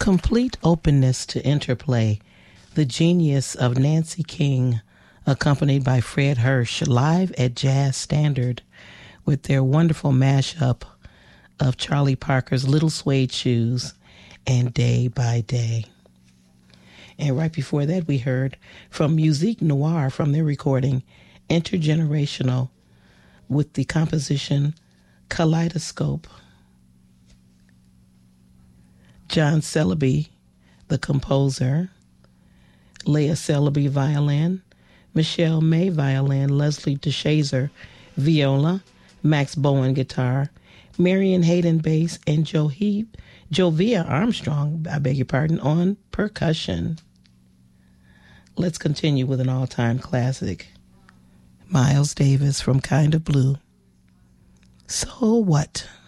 Complete openness to interplay. The Genius of Nancy King, accompanied by Fred Hirsch, live at Jazz Standard with their wonderful mashup of Charlie Parker's Little Suede Shoes and Day by Day. And right before that, we heard from Musique Noire from their recording Intergenerational with the composition Kaleidoscope. John Celebi, the composer, Leah Celebi, violin, Michelle May, violin, Leslie DeShazer, viola, Max Bowen, guitar, Marion Hayden, bass, and Jovia Armstrong, on percussion. Let's continue with an all-time classic. Miles Davis from Kind of Blue. So What?